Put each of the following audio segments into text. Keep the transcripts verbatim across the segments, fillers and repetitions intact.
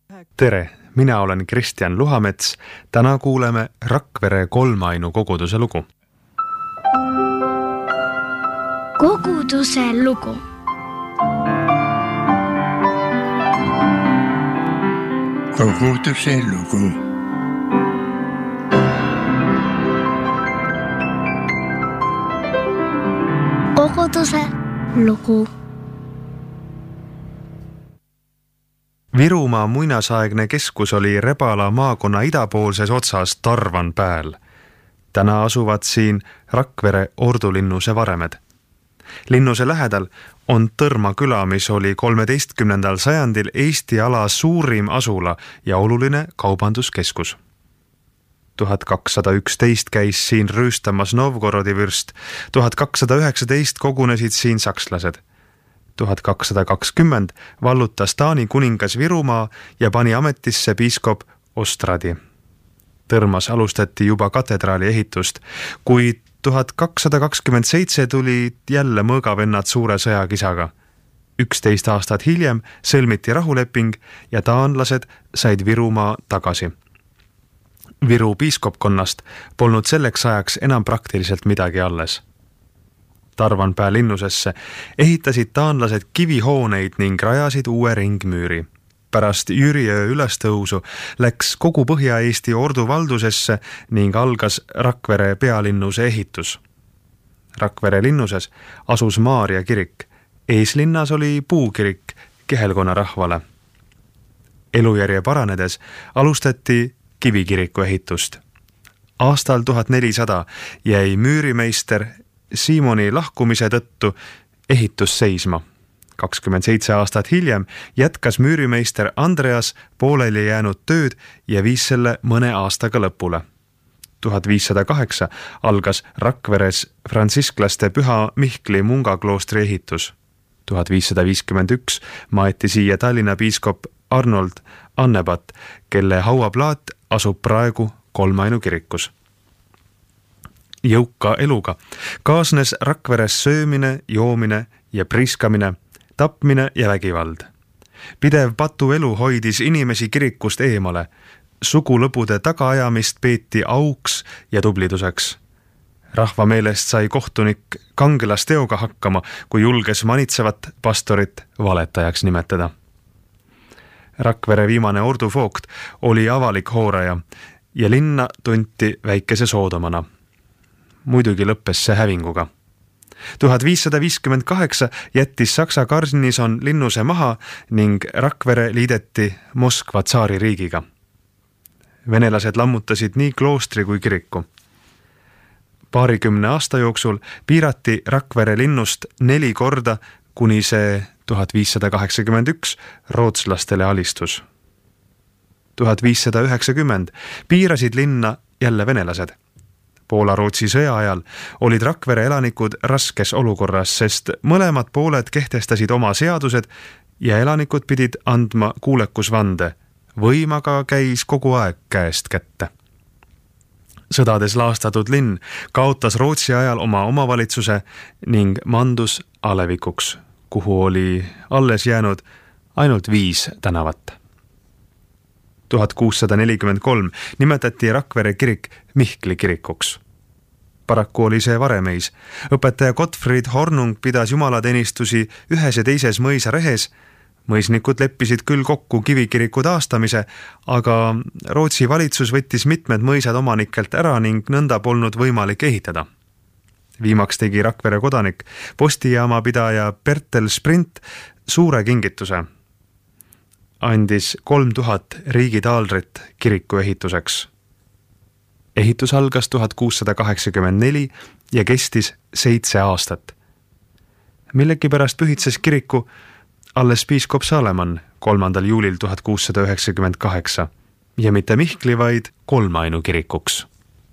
Tere, mina olen Kristjan Luhamets. Täna kuuleme Rakvere kolmainu koguduse lugu. Koguduse lugu. Koguduse lugu. Koguduse lugu. Virumaa muinasaegne keskus oli Rebala maakonna idapoolses otsas Tarvanpääl. Täna asuvad siin Rakvere ordulinnuse varemed. Linnuse lähedal on Tõrma küla, mis oli kolmeteistkümnendal sajandil Eesti ala suurim asula ja oluline kaubanduskeskus. tuhat kakssada üksteist käis siin rüüstamas Novgorodi vürst, tuhat kakssada üheksateist kogunesid siin sakslased. tuhat kakssada kakskümmend vallutas Taani kuningas Virumaa ja pani ametisse piiskop Ostradi. Tõrmas alustati juba katedraali ehitust, kuid tuhat kakssada kakskümmend seitse tulid jälle mõõgavennad suure sõjakisaga. üksteist aastat hiljem sõlmiti rahuleping ja taanlased said Virumaa tagasi. Viru piiskopkonnast polnud selleks ajaks enam praktiliselt midagi alles. Tarvanpää linnusesse ehitasid taanlased kivihooneid ning rajasid uue ringmüüri. Pärast Jüriöö ülestõusu läks kogu Põhja-Eesti ordu valdusesse ning algas Rakvere pealinnuse ehitus. Rakvere linnuses asus Maarja kirik. Eeslinnas oli puukirik kehelkonna rahvale. Elujärje paranedes alustati kivikiriku ehitust. Aastal tuhat nelisada jäi müürimeister Siimoni lahkumise tõttu ehitus seisma. kakskümmend seitse aastat hiljem jätkas müürimeister Andreas pooleli jäänud tööd ja viis selle mõne aastaga lõpule. tuhat viissada kaheksa algas Rakveres frantsisklaste Püha Mihkli mungakloostri ehitus. tuhat viissada viiskümmend üks maeti siia Tallinna piiskop Arnold Annebat, kelle hauaplaat asub praegu kolmainu kirikus. Jõuka eluga kaasnes Rakveres söömine, joomine ja priskamine, tapmine ja vägivald. Pidev patuelu hoidis inimesi kirikust eemale. Sugulõbude tagaajamist peeti auks ja tubliduseks. Rahva meelest sai kohtunik kangelasteoga hakkama, kui julges manitsevat pastorit valetajaks nimetada. Rakvere viimane ordufookt oli avalik hooraja ja linna tunti väikese Soodomana. Muidugi lõppes see hävinguga. tuhat viissada viiskümmend kaheksa jättis Saksa garnison linnuse maha ning Rakvere liideti Moskva tsaaririigiga. Venelased lammutasid nii kloostri kui kiriku. Paarikümne aasta jooksul piirati Rakvere linnust neli korda, kuni see tuhat viissada kaheksakümmend üks rootslastele alistus. tuhat viissada üheksakümmend piirasid linna jälle venelased. Poola-Rootsi sõja ajal olid Rakvere elanikud raskes olukorras, sest mõlemad pooled kehtestasid oma seadused ja elanikud pidid andma kuulekusvande. Võimaga käis kogu aeg käest kätte. Sõdades laastatud linn kaotas Rootsi ajal oma omavalitsuse ning mandus alevikuks, kuhu oli alles jäänud ainult viis tänavat. tuhat kuussada nelikümmend kolm nimetati Rakvere kirik Mihkli kirikuks. Paraku oli see varemeis. Õpetaja Gottfried Hornung pidas jumalateenistusi ühes ja teises mõisa rehes. Mõisnikud leppisid küll kokku kivikiriku taastamise, aga Rootsi valitsus võttis mitmed mõisad omanikelt ära ning nõnda polnud võimalik ehitada. Viimaks tegi Rakvere kodanik, postijaama pidaja Bertel Sprint suure kingituse. Andis kolm tuhat riigitaaldrit kiriku ehituseks. Ehitus algas tuhat kuussada kaheksakümmend neli ja kestis seitse aastat. Millegipärast pühitses kiriku alles piiskop Saleman kolmandal juulil tuhat kuussada üheksakümmend kaheksa ja mitte Mihkli, vaid kolmainu kirikuks.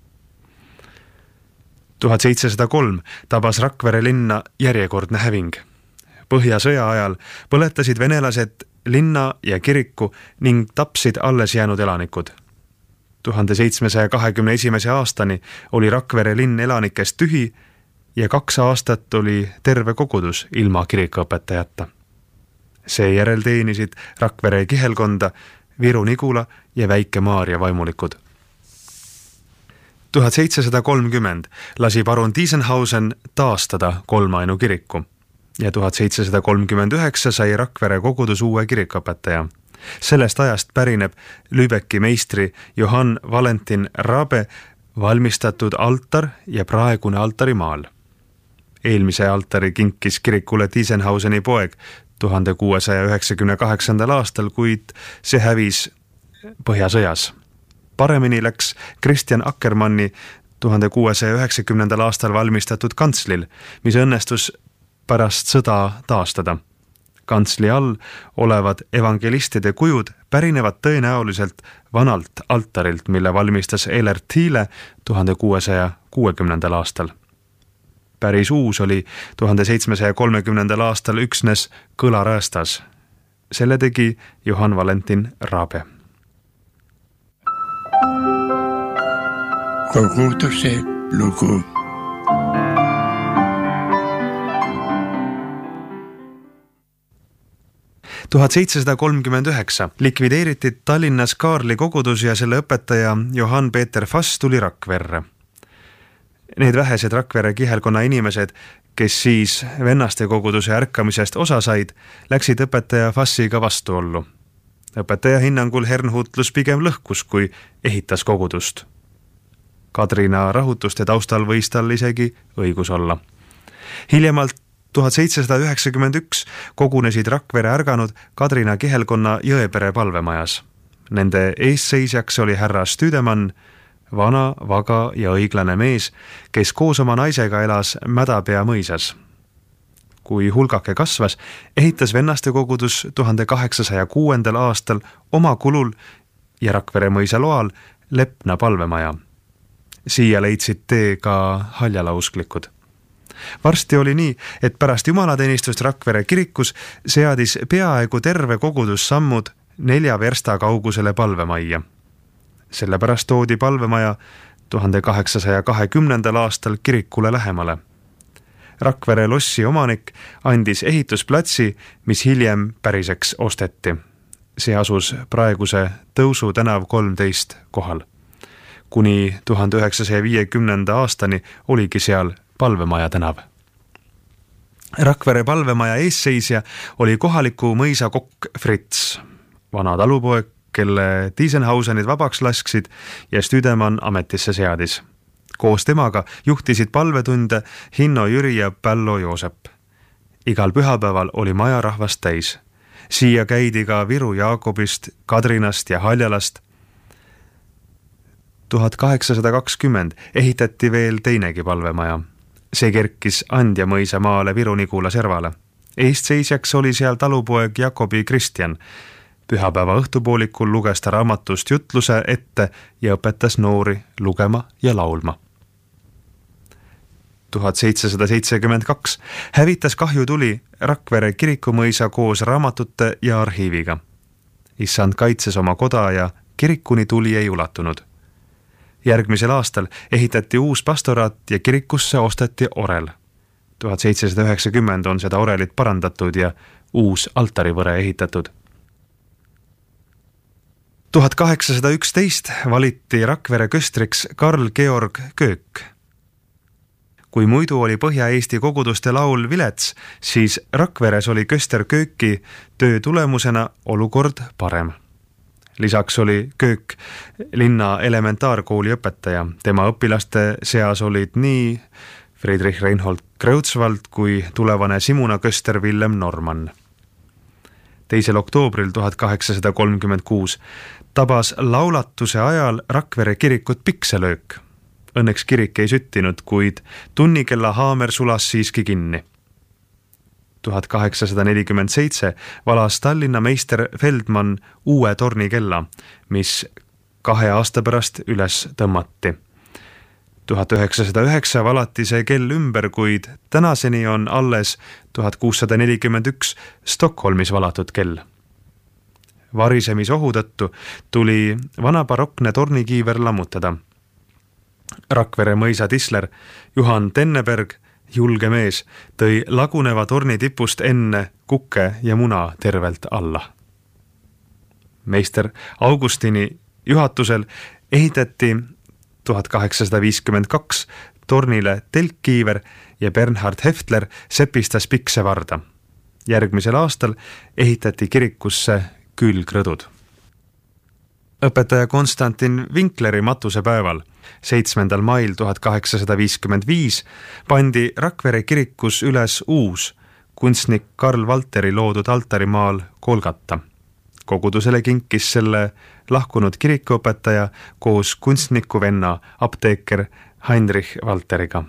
tuhat seitsesada kolm tabas Rakvere linna järjekordne häving. Põhjasõja ajal põletasid venelased linna ja kiriku ning tapsid alles jäänud elanikud. tuhande seitsmesaja kahekümne esimese aastani oli Rakvere linn elanikest tühi ja kaks aastat oli terve kogudus ilma kirikuõpetajata. Seejärel teenisid Rakvere kihelkonda Viru-Nigula ja Väike-Maarja vaimulikud. tuhat seitsesada kolmkümmend lasi baron Tiesenhausen taastada kolmainu kiriku ja tuhat seitsesada kolmkümmend üheksa sai Rakvere kogudus uue kirikuõpetaja. Sellest ajast pärineb Lübecki meistri Johann Valentin Rabe valmistatud altar ja praegune altarimaal. Eelmise altari kinkis kirikule Tiesenhauseni poeg tuhande kuuesaja üheksakümne kaheksandal aastal, kuid see hävis Põhjasõjas. Paremini läks Kristjan Akkermanni tuhande kuuesaja üheksakümnendal aastal valmistatud kantslil, mis õnnestus pärast sõda taastada. Kantsli all olevad evangelistide kujud pärinevad tõenäoliselt vanalt altarilt, mille valmistas Elert Thiele tuhande kuuesaja kuuekümnendal aastal. Päris uus oli tuhande seitsmesaja kolmekümnendal aastal üksnes kõlaräästas. Selle tegi Johann Valentin Rabe. Koguduse lugu. tuhat seitsesada kolmkümmend üheksa likvideeriti Tallinnas Kaarli kogudus ja selle õpetaja Johann Peeter Fass tuli Rakverre. Need vähesed Rakvere kihelkonna inimesed, kes siis vennaste koguduse ärkamisest osa said, läksid õpetaja Fassiga vastuollu. Õpetaja hinnangul Hernhutlus pigem lõhkus, kui ehitas kogudust. Kadrina rahutuste taustal võis tal isegi õigus olla. Hiljemalt tuhat seitsesada üheksakümmend üks kogunesid Rakvere ärganud Kadrina kihelkonna Jõepere palvemajas. Nende eesseisjaks oli härra Stüdemann, vana, vaga ja õiglane mees, kes koos oma naisega elas Mädapea mõisas. Kui hulgake kasvas, ehitas vennaste kogudus tuhande kaheksasaja kuuendal aastal oma kulul ja Rakvere mõisa loal Lepna palvemaja. Siia leidsid tee ka haljalausklikud. Varsti oli nii, et pärast jumalateenistust Rakvere kirikus seadis peaaegu terve kogudus sammud nelja versta kaugusele palvemajja. Sellepärast toodi palvemaja tuhande kaheksasaja kahekümnendal aastal kirikule lähemale. Rakvere lossi omanik andis ehitusplatsi, mis hiljem päriseks osteti. See asus praeguse Tõusu tänav kolmteist kohal. Kuni tuhande üheksasaja viiekümnenda aastani oligi seal palvemaja tänav. Rakvere palvemaja eesseisja oli kohaliku mõisa kokk Fritz, vana talupoeg, kelle Tiesenhausenid vabaks lasksid ja Stüdemann ametisse seadis. Koos temaga juhtisid palvetunde Hinno Jüri ja Pällo Joosep. Igal pühapäeval oli maja rahvast täis. Siia käidi ka Viru Jaakobist, Kadrinast ja Haljalast. tuhat kaheksasada kakskümmend ehitati veel teinegi palvemaja. See kerkis Andja mõisa maale Viru-Nigula servale. Eestseisjaks oli seal talupoeg Jakobi Kristjan. Pühapäeva õhtupoolikul luges ta raamatust jutluse ette ja õpetas noori lugema ja laulma. tuhat seitsesada seitsekümmend kaks hävitas kahjutuli Rakvere kirikumõisa koos raamatute ja arhiiviga. Issand kaitses oma koda ja kirikuni tuli ei ulatunud. Järgmisel aastal ehitati uus pastoraat ja kirikusse osteti orel. tuhat seitsesada üheksakümmend on seda orelit parandatud ja uus altarivõre ehitatud. tuhat kaheksasada üksteist valiti Rakvere köstriks Karl Georg Köök. Kui muidu oli Põhja-Eesti koguduste laul vilets, siis Rakveres oli köster Kööki töö tulemusena olukord parem. Lisaks oli Köök linna elementaarkooli õpetaja. Tema õpilaste seas olid nii Friedrich Reinhold Kreutzwald kui tulevane Simuna köster Willem Norman. teisel oktoobril tuhat kaheksasada kolmkümmend kuus tabas laulatuse ajal Rakvere kirikut pikselöök. Õnneks kirik ei süttinud, kuid tunnikella haamer sulas siiski kinni. tuhat kaheksasada nelikümmend seitse valas Tallinna meister Feldmann uue tornikella, mis kahe aasta pärast üles tõmmati. tuhat üheksasada üheksa valati see kell ümber, kuid tänaseni on alles tuhat kuussada nelikümmend üks Stockholmis valatud kell. Varisemisohu tõttu tuli vana barokne tornikiiver lammutada. Rakvere mõisa tisler Juhan Tenneberg, julge mees, tõi laguneva torni tipust enne kukke ja muna tervelt alla. meister Augustini juhatusel ehitati tuhat kaheksasada viiskümmend kaks tornile telkkiiver ja Bernhard Heftler sepistas pikse varda. Järgmisel aastal ehitati kirikusse külgrõdud. Õpetaja Konstantin Winkleri matusepäeval, seitsmendal mail tuhat kaheksasada viiskümmend viis, pandi Rakvere kirikus üles uus kunstnik Karl Valteri loodud altarimaal Kolgata. Kogudusele kinkis selle lahkunud kirikuõpetaja koos kunstniku venna apteeker Heinrich Valteriga.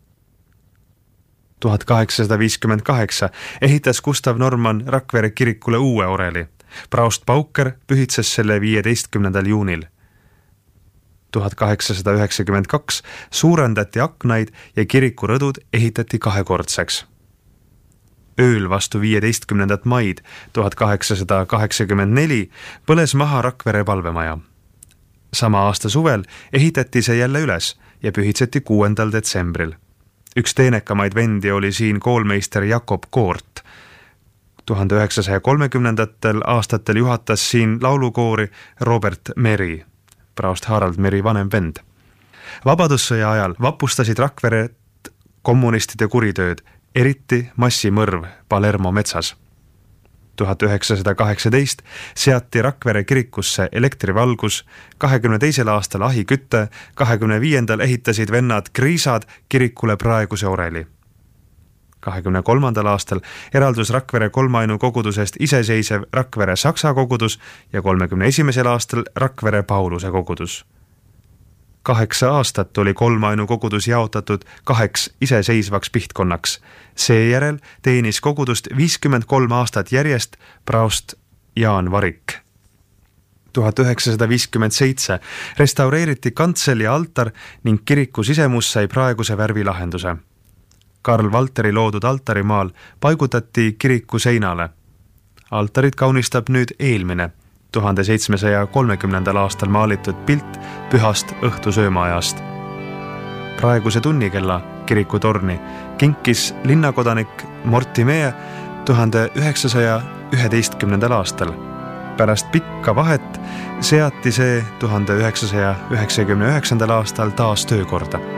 tuhat kaheksasada viiskümmend kaheksa ehitas Gustav Norman Rakvere kirikule uue oreli. Praost Pauker pühitses selle viieteistkümnendal juunil. tuhat kaheksasada üheksakümmend kaks suurendati aknaid ja kirikurõdud ehitati kahekordseks. Ööl vastu viieteistkümnendat maid tuhat kaheksasada kaheksakümmend neli põles maha Rakvere palvemaja. Sama aasta suvel ehitati see jälle üles ja pühitseti kuuendal detsembril. Üks teenekamaid vendi oli siin koolmeister Jakob Koort. tuhande üheksasaja kolmekümnendatel aastatel juhatas siin laulukoori Robert Meri, praost Harald Meri vanem vend. Vabadussõja ajal vapustasid Rakveret kommunistide kuritööd, eriti massimõrv Palermo metsas. tuhat üheksasada kaheksateist seati Rakvere kirikusse elektrivalgus, kahekümne teisel aastal ahikütte, kahekümne viiendal ehitasid vennad Kriisad kirikule praeguse oreli. kahekümne kolmandal aastal eraldus Rakvere kolmainu kogudusest iseseisev Rakvere Saksa kogudus ja kolmekümne esimesel aastal Rakvere Pauluse kogudus. Kaheksa aastat oli kolmainu kogudus jaotatud kaheks iseseisvaks pihtkonnaks. Seejärel teenis kogudust viiskümmend kolm aastat järjest praost Jaan Varik. tuhat üheksasada viiskümmend seitse restaureeriti kantsel ja altar ning kiriku sisemus sai praeguse värvilahenduse. Karl Valteri loodud altarimaal paigutati kiriku seinale. Altarit kaunistab nüüd eelmine, tuhande seitsmesaja kolmekümnendal aastal maalitud pilt pühast õhtusöömaajast. Praeguse tunnikella kirikutorni kinkis linnakodanik Mortimee tuhande üheksasaja üheteistkümnendal aastal. Pärast pikka vahet seati see tuhande üheksasaja üheksakümne üheksandal aastal taas töökorda.